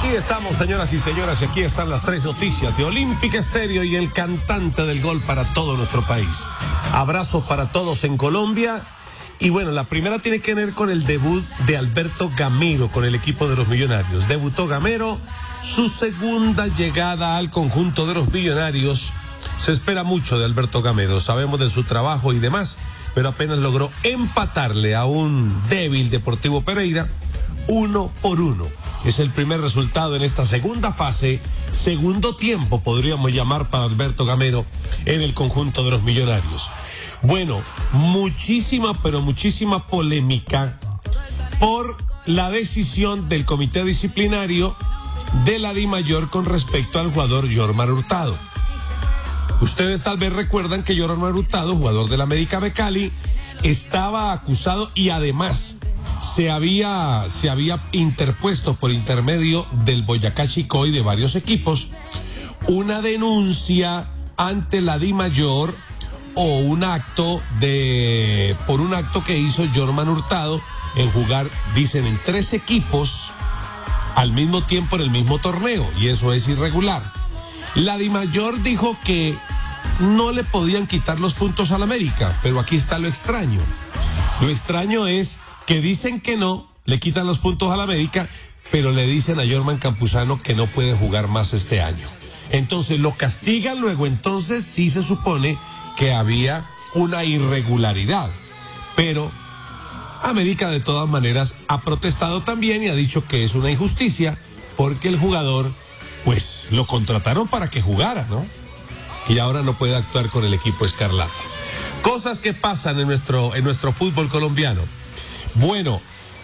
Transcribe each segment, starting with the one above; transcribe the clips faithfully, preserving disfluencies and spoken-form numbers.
Aquí estamos, señoras y señores, y aquí están las tres noticias de Olímpica Estéreo y el cantante del gol para todo nuestro país. Abrazos para todos en Colombia. Y bueno, la primera tiene que ver con el debut de Alberto Gamero con el equipo de los Millonarios. Debutó Gamero, su segunda llegada al conjunto de los Millonarios. Se espera mucho de Alberto Gamero, sabemos de su trabajo y demás, pero apenas logró empatarle a un débil Deportivo Pereira, uno por uno. Es el primer resultado en esta segunda fase, segundo tiempo podríamos llamar para Alberto Gamero en el conjunto de los Millonarios. Bueno, muchísima, pero muchísima polémica por la decisión del comité disciplinario de la DIMAYOR con respecto al jugador Jormar Hurtado. Ustedes tal vez recuerdan que Jormar Hurtado, jugador de la América de Cali, estaba acusado y además se había, se había interpuesto por intermedio del Boyacá Chicó y de varios equipos una denuncia ante la DIMAYOR o un acto de por un acto que hizo Jormar Hurtado en jugar, dicen, en tres equipos al mismo tiempo en el mismo torneo, y eso es irregular. La DIMAYOR dijo que no le podían quitar los puntos al América, pero aquí está lo extraño. Lo extraño es que dicen que no, le quitan los puntos al América, pero le dicen a Jorman Campuzano que no puede jugar más este año. Entonces lo castigan luego, entonces sí se supone que había una irregularidad, pero América de todas maneras ha protestado también y ha dicho que es una injusticia porque el jugador, pues lo contrataron para que jugara, ¿no? Y ahora no puede actuar con el equipo escarlata. Cosas que pasan en nuestro, en nuestro fútbol colombiano. Bueno,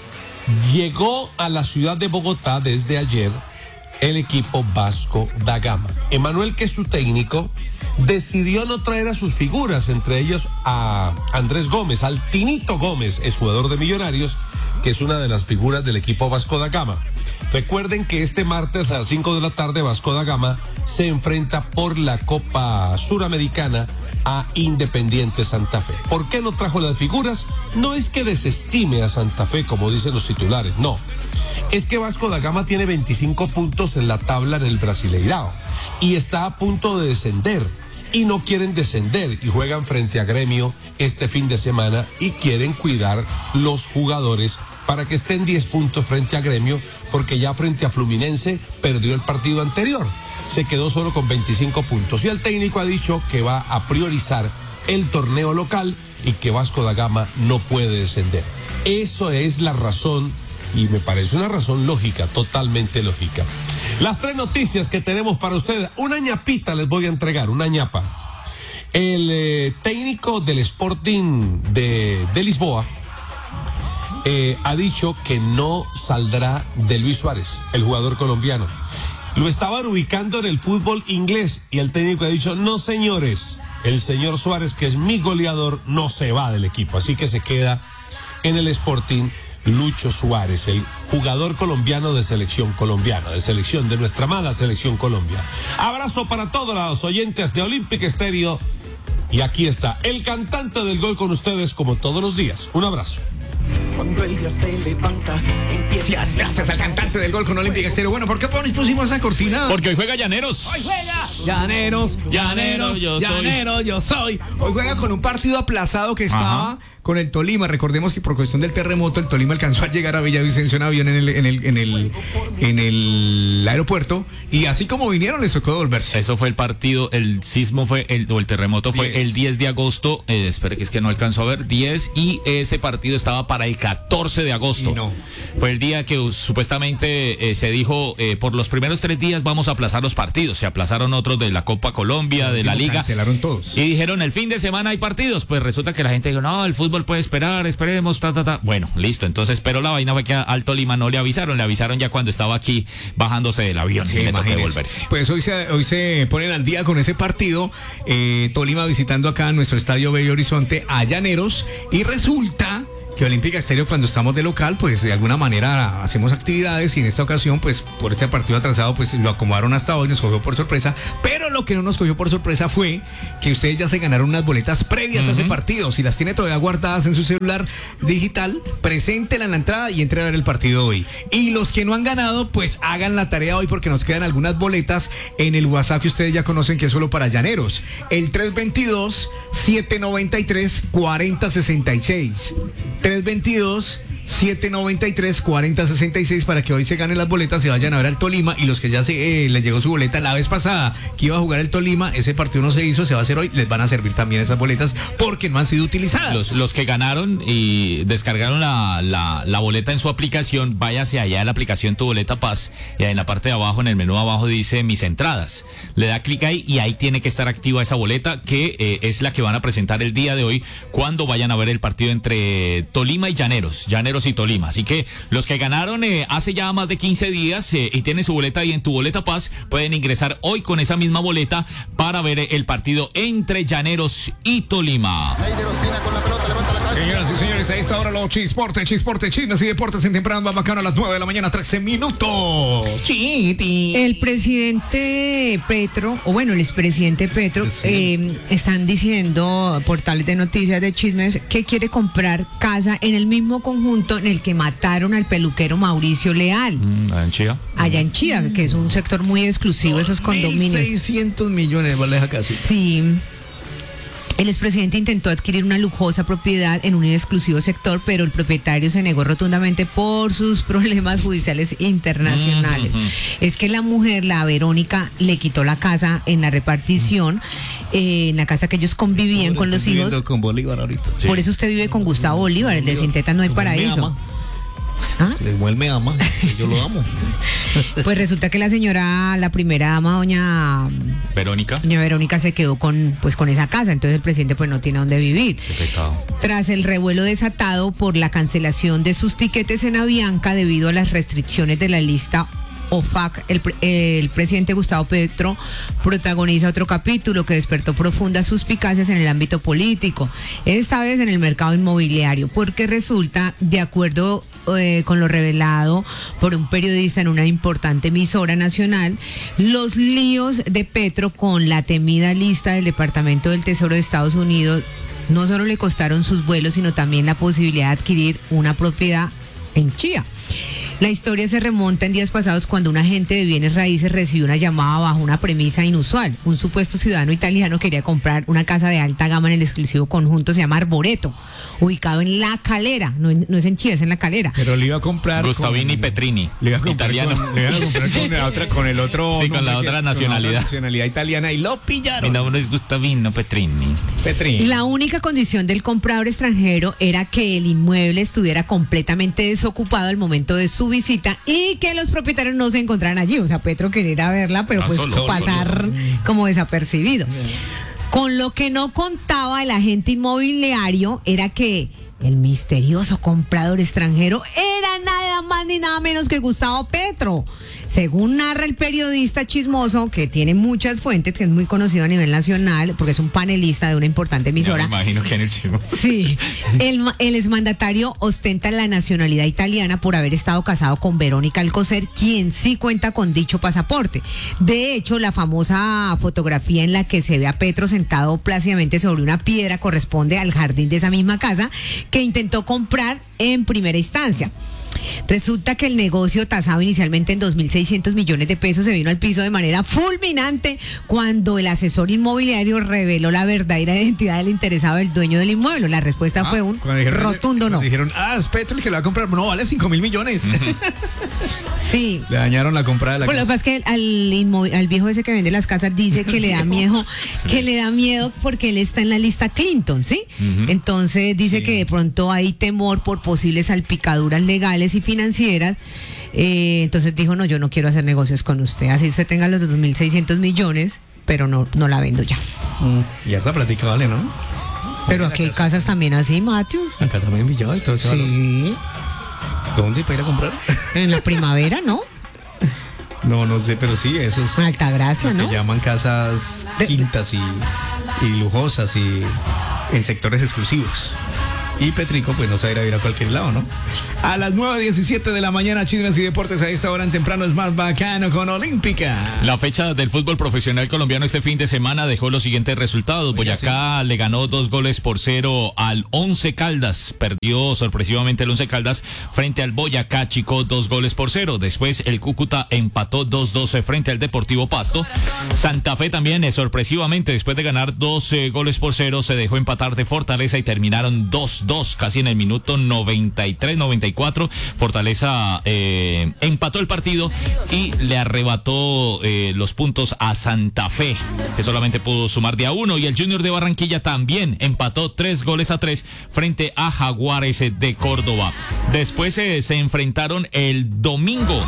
llegó a la ciudad de Bogotá desde ayer el equipo Vasco da Gama. Emanuel, que es su técnico, decidió no traer a sus figuras, entre ellos a Andrés Gómez, al Tinito Gómez, es jugador de Millonarios, que es una de las figuras del equipo Vasco da Gama. Recuerden que este martes a las cinco de la tarde Vasco da Gama se enfrenta por la Copa Suramericana a Independiente Santa Fe. ¿Por qué no trajo las figuras? No es que desestime a Santa Fe, como dicen los titulares, no. Es que Vasco da Gama tiene veinticinco puntos en la tabla en el Brasileirao y está a punto de descender y no quieren descender y juegan frente a Gremio este fin de semana y quieren cuidar los jugadores para que estén diez puntos frente a Gremio, porque ya frente a Fluminense perdió el partido anterior, se quedó solo con veinticinco puntos y el técnico ha dicho que va a priorizar el torneo local y que Vasco da Gama no puede descender. Eso es la razón. Y me parece una razón lógica, totalmente lógica. Las tres noticias que tenemos para ustedes, una ñapita les voy a entregar, una ñapa. El eh, técnico del Sporting de, de Lisboa eh, ha dicho que no saldrá de Luis Suárez, el jugador colombiano. Lo estaban ubicando en el fútbol inglés y el técnico ha dicho, no señores, el señor Suárez, que es mi goleador, no se va del equipo, así que se queda en el Sporting Lucho Suárez, el jugador colombiano de selección colombiana, de selección de nuestra amada selección Colombia. Abrazo para todos los oyentes de Olímpica Estéreo. Y aquí está el cantante del gol con ustedes como todos los días. Un abrazo. Cuando el día se levanta, empieza. Sí, gracias al cantante del gol con Olímpica Estéreo. Bueno, ¿por qué pusimos esa cortina? Porque hoy juega Llaneros. Hoy juega Llaneros, Llaneros, yo Llaneros, soy. yo soy. Hoy juega con un partido aplazado que estaba Ajá. con el Tolima. Recordemos que por cuestión del terremoto el Tolima alcanzó a llegar a Villavicencio en avión en el, en el, en el, en el aeropuerto y así como vinieron les tocó devolverse. Eso fue el partido, el sismo fue, el, o el terremoto fue diez. El diez de agosto, eh, espere que es que no alcanzó a ver, diez, y ese partido estaba para el catorce de agosto. Y no. Fue el día que uh, supuestamente eh, se dijo, eh, por los primeros tres días vamos a aplazar los partidos. Se aplazaron otros de la Copa Colombia, de la Liga. Cancelaron todos. Y dijeron, el fin de semana hay partidos. Pues resulta que la gente dijo, no, el fútbol puede esperar, esperemos, ta, ta, ta. Bueno, listo. Entonces, pero la vaina fue que al Tolima no le avisaron, le avisaron ya cuando estaba aquí bajándose del avión. Sí, y le tocó imagínese. devolverse. Pues hoy se, hoy se ponen al día con ese partido. Eh, Tolima visitando acá nuestro estadio Bello Horizonte a Llaneros. Y resulta que Olímpica Estéreo, cuando estamos de local, pues de alguna manera hacemos actividades, y en esta ocasión, pues por este partido atrasado, pues lo acomodaron hasta hoy, nos cogió por sorpresa. Pero lo que no nos cogió por sorpresa fue que ustedes ya se ganaron unas boletas previas uh-huh. a ese partido. Si las tiene todavía guardadas en su celular digital, preséntela en la entrada y entre a ver el partido hoy. Y los que no han ganado, pues hagan la tarea hoy, porque nos quedan algunas boletas en el WhatsApp que ustedes ya conocen, que es solo para llaneros. El tres veintidós, siete noventa y tres, cuarenta sesenta y seis. tres veintidós, siete noventa y tres, cuarenta sesenta y seis, para que hoy se ganen las boletas, se vayan a ver al Tolima. Y los que ya se eh, les llegó su boleta la vez pasada que iba a jugar el Tolima, ese partido no se hizo, se va a hacer hoy, les van a servir también esas boletas porque no han sido utilizadas. Los, los que ganaron y descargaron la, la, la boleta en su aplicación, váyase allá en la aplicación Tu Boleta Paz, y en la parte de abajo, en el menú abajo dice Mis Entradas. Le da clic ahí y ahí tiene que estar activa esa boleta, que eh, es la que van a presentar el día de hoy cuando vayan a ver el partido entre Tolima y Llaneros. Llaneros y Tolima. Así que los que ganaron eh, hace ya más de quince días eh, y tienen su boleta ahí en Tu Boleta Paz, pueden ingresar hoy con esa misma boleta para ver eh, el partido entre Llaneros y Tolima. Señoras y señores, a esta hora los Chisportes, Chisportes, Chismes y Deportes en temprano bacano a las nueve de la mañana, trece minutos. Chiti. El presidente Petro, o bueno, el expresidente Petro, sí. eh, están diciendo portales de noticias de chismes que quiere comprar casa en el mismo conjunto en el que mataron al peluquero Mauricio Leal. Mm, allá en Chía. Allá en Chía, que es un sector muy exclusivo, esos condominios. seiscientos millones vale esa casa. Sí. El expresidente intentó adquirir una lujosa propiedad en un exclusivo sector, pero el propietario se negó rotundamente por sus problemas judiciales internacionales. Mm-hmm. Es que la mujer, la Verónica, le quitó la casa en la repartición, eh, en la casa que ellos convivían con los hijos. Con Bolívar ahorita. Sí. Por eso usted vive con Gustavo Bolívar, el de Sinteta no hay paraíso. ¿Ah? Él me ama, yo lo amo. Pues resulta que la señora, la primera dama, doña Verónica, doña Verónica se quedó con, pues, con esa casa, entonces el presidente pues no tiene dónde vivir. Qué pecado. Tras el revuelo desatado por la cancelación de sus tiquetes en Avianca debido a las restricciones de la lista O F A C, el, el presidente Gustavo Petro protagoniza otro capítulo que despertó profundas suspicacias en el ámbito político, esta vez en el mercado inmobiliario, porque resulta, de acuerdo eh, con lo revelado por un periodista en una importante emisora nacional, los líos de Petro con la temida lista del Departamento del Tesoro de Estados Unidos no solo le costaron sus vuelos, sino también la posibilidad de adquirir una propiedad en Chía. La historia se remonta en días pasados cuando un agente de bienes raíces recibió una llamada bajo una premisa inusual. Un supuesto ciudadano italiano quería comprar una casa de alta gama en el exclusivo conjunto, se llama Arboreto, ubicado en La Calera. No, no es en Chía, es en La Calera. Pero le iba a comprar Gustavini con, Petrini, le iba a comprar italiano. Con, le iba a comprar con, la otra, con el otro. Sí, con la otra nacionalidad. Con la nacionalidad italiana y lo pillaron. Mi nombre es Gustavino Petrini. Petrini. La única condición del comprador extranjero era que el inmueble estuviera completamente desocupado al momento de su visita y que los propietarios no se encontraran allí. O sea, Petro quería ir a verla, pero ah, pues solo, pasar solo. como desapercibido. Con lo que no contaba el agente inmobiliario era que el misterioso comprador extranjero era nada más ni nada menos que Gustavo Petro. Según narra el periodista chismoso, que tiene muchas fuentes, que es muy conocido a nivel nacional, porque es un panelista de una importante emisora. Ya me imagino que en el chismoso. Sí, el, el exmandatario ostenta la nacionalidad italiana por haber estado casado con Verónica Alcocer, quien sí cuenta con dicho pasaporte. De hecho, la famosa fotografía en la que se ve a Petro sentado plácidamente sobre una piedra corresponde al jardín de esa misma casa que intentó comprar en primera instancia. Resulta que el negocio, tasado inicialmente en dos mil seiscientos millones de pesos, se vino al piso de manera fulminante cuando el asesor inmobiliario reveló la verdadera identidad del interesado, del dueño del inmueble. La respuesta ah, fue un dijeron, rotundo no. Dijeron, ah, es Petro el que lo va a comprar. No, vale cinco mil millones. Uh-huh. Sí. Le dañaron la compra de la Bueno, casa. Lo que pasa es que al, inmo- al viejo ese que vende las casas dice que le da miedo, que le da miedo porque él está en la lista Clinton, ¿sí? Uh-huh. Entonces dice sí. que de pronto hay temor por posibles salpicaduras legales y financieras. Eh, entonces dijo, no, yo no quiero hacer negocios con usted. Así usted tenga los dos mil seiscientos millones, pero no, no la vendo ya. Mm, ya está plática, vale, ¿no? Pero aquí hay casas también así, Matius. Acá también Villado y todo eso. Sí. ¿Dónde para ir a comprar? En la Primavera, ¿no? No, no sé, pero sí, eso es. Altagracia, ¿no? Que llaman casas quintas y, y lujosas y en sectores exclusivos. Y Petrico, pues no se va a ir a ir a cualquier lado, ¿no? A las nueve diecisiete de la mañana, Chismes y Deportes, a esta hora en temprano es más bacano con Olímpica. La fecha del fútbol profesional colombiano este fin de semana dejó los siguientes resultados. Boyacá sí. le ganó dos goles por cero al Once Caldas. Perdió sorpresivamente el Once Caldas frente al Boyacá Chico, dos goles por cero. Después el Cúcuta empató dos dos frente al Deportivo Pasto. Santa Fe también eh, sorpresivamente, después de ganar dos eh, goles por cero, se dejó empatar de Fortaleza y terminaron dos dos, casi en el minuto noventa y tres noventa y cuatro. Fortaleza eh, empató el partido y le arrebató eh, los puntos a Santa Fe, que solamente pudo sumar de a uno. Y el Junior de Barranquilla también empató tres goles a tres frente a Jaguares de Córdoba. Después eh, se enfrentaron el domingo.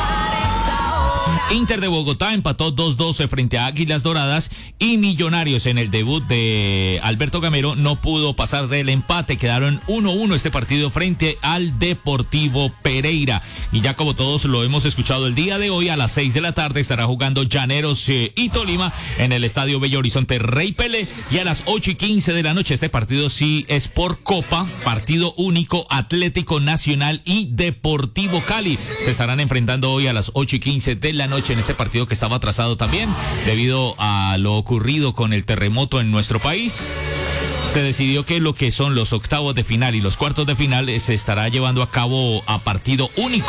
Inter de Bogotá empató dos dos frente a Águilas Doradas y Millonarios en el debut de Alberto Gamero no pudo pasar del empate, quedaron uno uno este partido frente al Deportivo Pereira. Y ya como todos lo hemos escuchado el día de hoy, a las seis de la tarde estará jugando Llaneros eh, y Tolima en el Estadio Bello Horizonte Rey Pelé, y a las ocho y quince de la noche este partido sí es por Copa, partido único, Atlético Nacional y Deportivo Cali se estarán enfrentando hoy a las ocho y quince de la noche en este partido que estaba atrasado también debido a lo ocurrido con el terremoto en nuestro país. Se decidió que lo que son los octavos de final y los cuartos de final se estará llevando a cabo a partido único.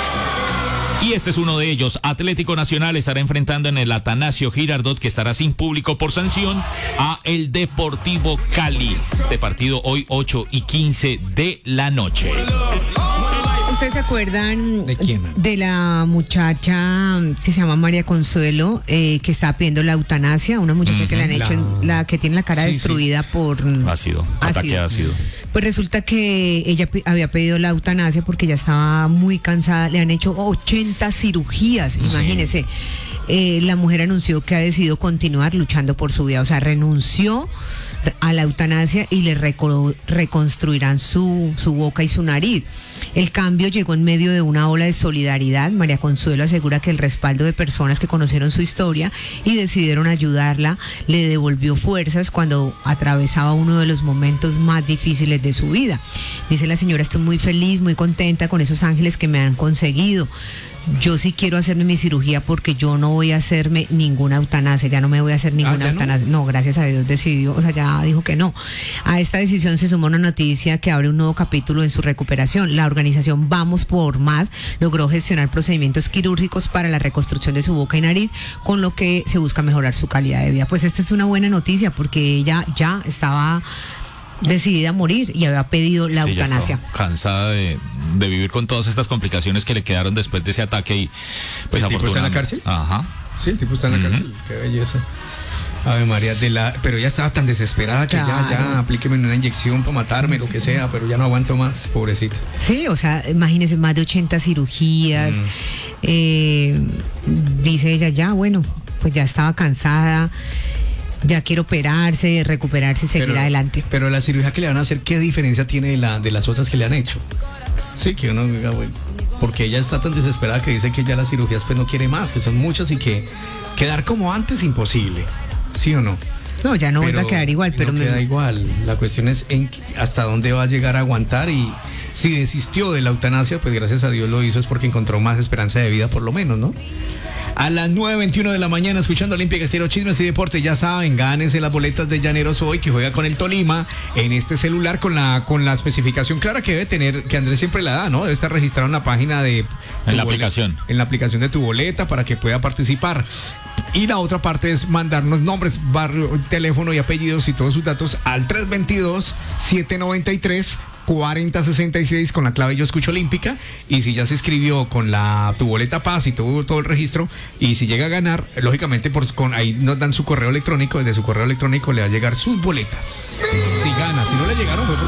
Y este es uno de ellos. Atlético Nacional estará enfrentando en el Atanasio Girardot, que estará sin público por sanción, a el Deportivo Cali. Este partido hoy ocho y quince de la noche. ¿Ustedes se acuerdan de quién? De la muchacha que se llama María Consuelo, eh, que está pidiendo la eutanasia? Una muchacha uh-huh, que le han hecho, la... En, la que tiene la cara sí, destruida sí. por ácido, ataque de ácido. Pues resulta que ella p- había pedido la eutanasia porque ya estaba muy cansada. Le han hecho ochenta cirugías, sí. Imagínese. Eh, la mujer anunció que ha decidido continuar luchando por su vida, o sea, renunció a la eutanasia y le reco- reconstruirán su, su boca y su nariz. El cambio llegó en medio de una ola de solidaridad. María Consuelo asegura que el respaldo de personas que conocieron su historia y decidieron ayudarla le devolvió fuerzas cuando atravesaba uno de los momentos más difíciles de su vida. Dice la señora: estoy muy feliz, muy contenta con esos ángeles que me han conseguido. Yo sí quiero hacerme mi cirugía porque yo no voy a hacerme ninguna eutanasia, ya no me voy a hacer ninguna ah, eutanasia. No? no, gracias a Dios decidió, o sea, ya dijo que no. A esta decisión se suma una noticia que abre un nuevo capítulo en su recuperación. La organización Vamos por Más logró gestionar procedimientos quirúrgicos para la reconstrucción de su boca y nariz, con lo que se busca mejorar su calidad de vida. Pues esta es una buena noticia porque ella ya estaba decidida a morir y había pedido la sí, eutanasia. Cansada de, de vivir con todas estas complicaciones que le quedaron después de ese ataque y pues ¿El tipo está en la cárcel? Ajá. Sí, el tipo está en la uh-huh. cárcel. Qué belleza. Ave María, de la, pero ella estaba tan desesperada que claro. ya, ya, aplíqueme una inyección para matarme, lo que sea, pero ya no aguanto más, pobrecita. Sí, o sea, imagínese, más de ochenta cirugías. Mm. Eh, dice ella, ya, bueno, pues ya estaba cansada. Ya quiere operarse, recuperarse y seguir pero, adelante. Pero la cirugía que le van a hacer, ¿qué diferencia tiene de, la, de las otras que le han hecho? Sí, que uno diga, bueno, porque ella está tan desesperada que dice que ya las cirugías pues no quiere más, que son muchas y que quedar como antes imposible, ¿sí o no? No, ya no vuelve a quedar igual, pero no me... queda igual. La cuestión es en hasta dónde va a llegar a aguantar, y si desistió de la eutanasia, pues gracias a Dios lo hizo, es porque encontró más esperanza de vida por lo menos, ¿no? A las nueve veintiuno de la mañana, escuchando Olímpica Estéreo, Chismes y Deporte. Ya saben, gánense las boletas de Llaneros hoy, que juega con el Tolima en este celular con la con la especificación clara que debe tener, que Andrés siempre la da, ¿no? Debe estar registrado en la página de... En la aplicación. Boleta, en la aplicación de tu boleta para que pueda participar. Y la otra parte es mandarnos nombres, barrio, teléfono y apellidos y todos sus datos al tres dos dos, siete nueve tres, cuatro cero seis seis con la clave Yo Escucho Olímpica. Y si ya se escribió con la tu boleta Paz y todo, todo el registro, y si llega a ganar, lógicamente por, con, ahí nos dan su correo electrónico, desde su correo electrónico le va a llegar sus boletas. Si gana, si no le llegaron fue porque